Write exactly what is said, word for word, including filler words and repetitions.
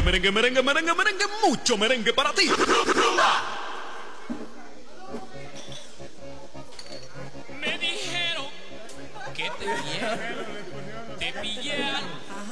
merengue, merengue, merengue, merengue, mucho merengue para ti. Me dijeron que te vieron, te pillaron.